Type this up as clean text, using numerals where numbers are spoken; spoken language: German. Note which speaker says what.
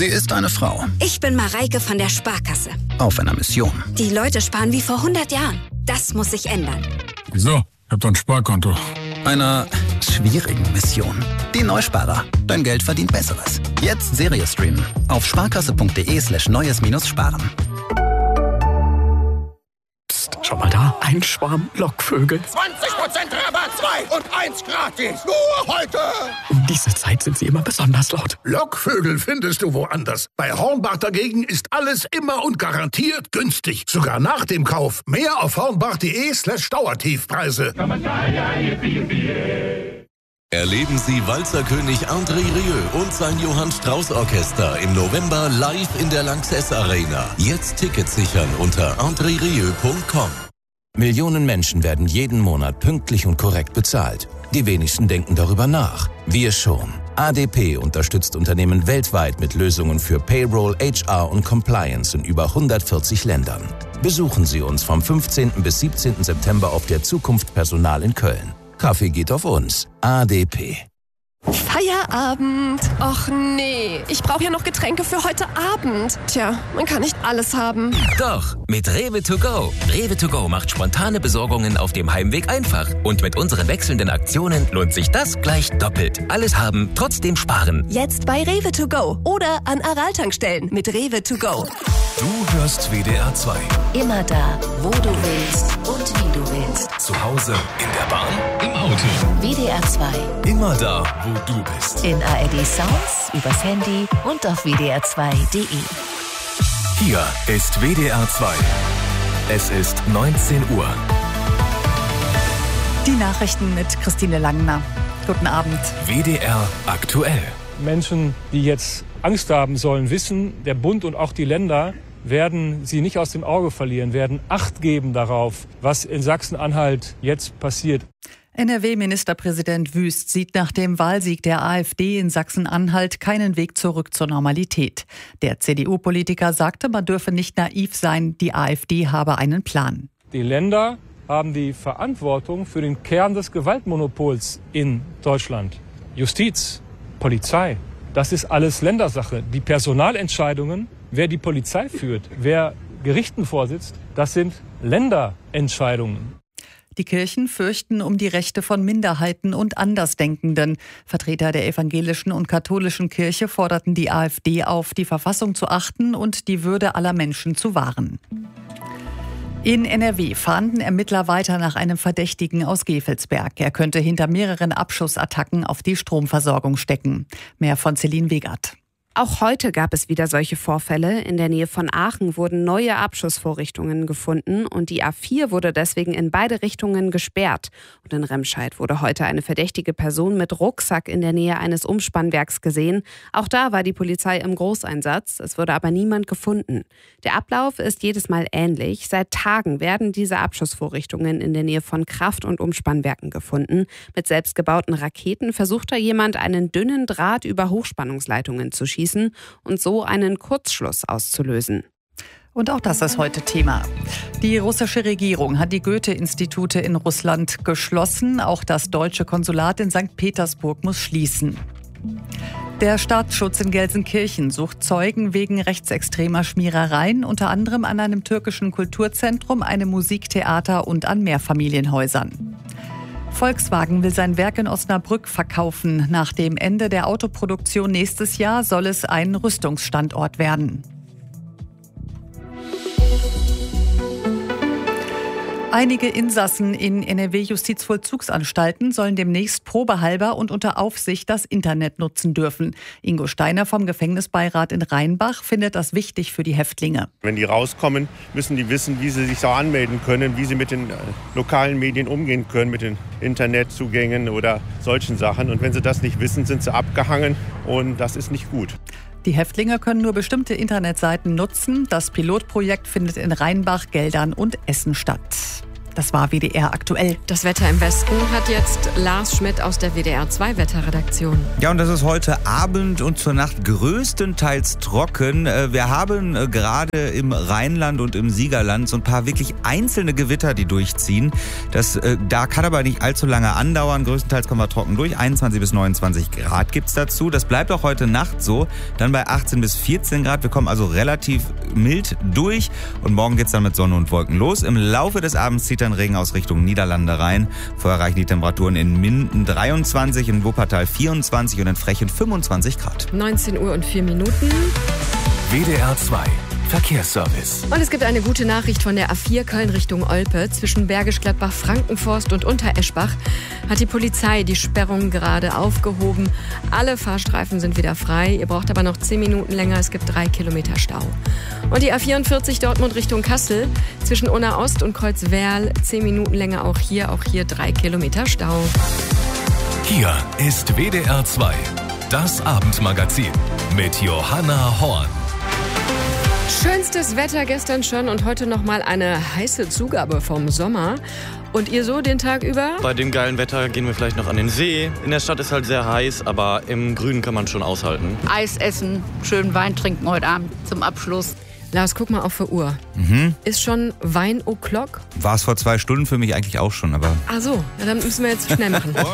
Speaker 1: Sie ist eine Frau.
Speaker 2: Ich bin Mareike von der Sparkasse.
Speaker 1: Auf einer Mission.
Speaker 2: Die Leute sparen wie vor 100 Jahren. Das muss sich ändern.
Speaker 3: Wieso? Ich hab doch ein Sparkonto.
Speaker 1: Einer schwierigen Mission. Die Neusparer. Dein Geld verdient Besseres. Jetzt Serie streamen. Auf sparkasse.de/neues-sparen.
Speaker 4: Psst, schau mal da. Ein Schwarm Lockvögel.
Speaker 5: 20% Rabatt, 2 und 1 gratis. Nur heute.
Speaker 4: Um diese Zeit sind sie immer besonders laut.
Speaker 5: Lockvögel findest du woanders. Bei Hornbach dagegen ist alles immer und garantiert günstig. Sogar nach dem Kauf. Mehr auf hornbach.de/Dauertiefpreise.
Speaker 6: Erleben Sie Walzerkönig André Rieu und sein Johann Strauß Orchester im November live in der Lanxess Arena. Jetzt Tickets sichern unter andrerieu.com. Millionen Menschen werden jeden Monat pünktlich und korrekt bezahlt. Die wenigsten denken darüber nach. Wir schon. ADP unterstützt Unternehmen weltweit mit Lösungen für Payroll, HR und Compliance in über 140 Ländern. Besuchen Sie uns vom 15. bis 17. September auf der Zukunft Personal in Köln. Kaffee geht auf uns. ADP.
Speaker 7: Feierabend. Och nee, ich brauche ja noch Getränke für heute Abend. Tja, man kann nicht alles haben.
Speaker 8: Doch, mit Rewe to go. Rewe to go macht spontane Besorgungen auf dem Heimweg einfach. Und mit unseren wechselnden Aktionen lohnt sich das gleich doppelt. Alles haben, trotzdem sparen.
Speaker 7: Jetzt bei Rewe to go oder an Aral-Tankstellen mit Rewe to go.
Speaker 9: Du hörst WDR 2.
Speaker 10: Immer da, wo du willst und wie du willst.
Speaker 9: Zu Hause, in der Bahn, im Auto.
Speaker 10: WDR 2.
Speaker 9: Immer da, wo du bist.
Speaker 10: In ARD Sounds, übers Handy und auf WDR2.de.
Speaker 9: Hier ist WDR 2. Es ist 19 Uhr.
Speaker 11: Die Nachrichten mit Christine Langner. Guten Abend.
Speaker 9: WDR aktuell.
Speaker 12: Menschen, die jetzt Angst haben sollen, wissen, der Bund und auch die Länder werden sie nicht aus dem Auge verlieren, werden Acht geben darauf, was in Sachsen-Anhalt jetzt passiert.
Speaker 11: NRW-Ministerpräsident Wüst sieht nach dem Wahlsieg der AfD in Sachsen-Anhalt keinen Weg zurück zur Normalität. Der CDU-Politiker sagte, man dürfe nicht naiv sein, die AfD habe einen Plan.
Speaker 12: Die Länder haben die Verantwortung für den Kern des Gewaltmonopols in Deutschland. Justiz, Polizei, das ist alles Ländersache. Die Personalentscheidungen, wer die Polizei führt, wer Gerichten vorsitzt, das sind Länderentscheidungen.
Speaker 11: Die Kirchen fürchten um die Rechte von Minderheiten und Andersdenkenden. Vertreter der evangelischen und katholischen Kirche forderten die AfD auf, die Verfassung zu achten und die Würde aller Menschen zu wahren. In NRW fahnden Ermittler weiter nach einem Verdächtigen aus Gevelsberg. Er könnte hinter mehreren Abschussattacken auf die Stromversorgung stecken. Mehr von Celine Wegert.
Speaker 13: Auch heute gab es wieder solche Vorfälle. In der Nähe von Aachen wurden neue Abschussvorrichtungen gefunden und die A4 wurde deswegen in beide Richtungen gesperrt. Und in Remscheid wurde heute eine verdächtige Person mit Rucksack in der Nähe eines Umspannwerks gesehen. Auch da war die Polizei im Großeinsatz. Es wurde aber niemand gefunden. Der Ablauf ist jedes Mal ähnlich. Seit Tagen werden diese Abschussvorrichtungen in der Nähe von Kraft- und Umspannwerken gefunden. Mit selbstgebauten Raketen versucht da jemand, einen dünnen Draht über Hochspannungsleitungen zu schießen und so einen Kurzschluss auszulösen.
Speaker 11: Und auch das ist heute Thema. Die russische Regierung hat die Goethe-Institute in Russland geschlossen. Auch das deutsche Konsulat in St. Petersburg muss schließen. Der Staatsschutz in Gelsenkirchen sucht Zeugen wegen rechtsextremer Schmierereien, unter anderem an einem türkischen Kulturzentrum, einem Musiktheater und an Mehrfamilienhäusern. Volkswagen will sein Werk in Osnabrück verkaufen. Nach dem Ende der Autoproduktion nächstes Jahr soll es ein Rüstungsstandort werden. Einige Insassen in NRW-Justizvollzugsanstalten sollen demnächst probehalber und unter Aufsicht das Internet nutzen dürfen. Ingo Steiner vom Gefängnisbeirat in Rheinbach findet das wichtig für die Häftlinge.
Speaker 14: Wenn die rauskommen, müssen die wissen, wie sie sich auch anmelden können, wie sie mit den lokalen Medien umgehen können, mit den Internetzugängen oder solchen Sachen. Und wenn sie das nicht wissen, sind sie abgehangen und das ist nicht gut.
Speaker 11: Die Häftlinge können nur bestimmte Internetseiten nutzen. Das Pilotprojekt findet in Rheinbach, Geldern und Essen statt. Das war WDR aktuell.
Speaker 7: Das Wetter im Westen hat jetzt Lars Schmidt aus der WDR 2 Wetterredaktion.
Speaker 15: Ja, und das ist heute Abend und zur Nacht größtenteils trocken. Wir haben gerade im Rheinland und im Siegerland so ein paar wirklich einzelne Gewitter, die durchziehen. Da kann aber nicht allzu lange andauern. Größtenteils kommen wir trocken durch. 21 bis 29 Grad gibt's dazu. Das bleibt auch heute Nacht so. Dann bei 18 bis 14 Grad. Wir kommen also relativ mild durch. Und morgen geht's dann mit Sonne und Wolken los. Im Laufe des Abends zieht dann Regen aus Richtung Niederlande rein. Vorher erreichen die Temperaturen in Minden 23, in Wuppertal 24 und in Frechen 25 Grad.
Speaker 7: 19 Uhr und 4 Minuten.
Speaker 9: WDR 2 Verkehrsservice.
Speaker 7: Und es gibt eine gute Nachricht von der A4 Köln Richtung Olpe. Zwischen Bergisch Gladbach, Frankenforst und Untereschbach hat die Polizei die Sperrung gerade aufgehoben. Alle Fahrstreifen sind wieder frei. Ihr braucht aber noch 10 Minuten länger. Es gibt 3 Kilometer Stau. Und die A44 Dortmund Richtung Kassel. Zwischen Unna Ost und Kreuzwerl 10 Minuten länger auch hier 3 Kilometer Stau.
Speaker 9: Hier ist WDR 2, das Abendmagazin mit Johanna Horn.
Speaker 7: Schönstes Wetter gestern schon und heute nochmal eine heiße Zugabe vom Sommer. Und ihr so den Tag über?
Speaker 16: Bei dem geilen Wetter gehen wir vielleicht noch an den See. In der Stadt ist halt sehr heiß, aber im Grünen kann man schon aushalten.
Speaker 17: Eis essen, schön Wein trinken heute Abend zum Abschluss.
Speaker 7: Lars, guck mal auf die Uhr. Ist schon Wein o'clock?
Speaker 15: War es vor 2 Stunden für mich eigentlich auch schon, aber...
Speaker 7: Ach so, ja, dann müssen wir jetzt schnell machen.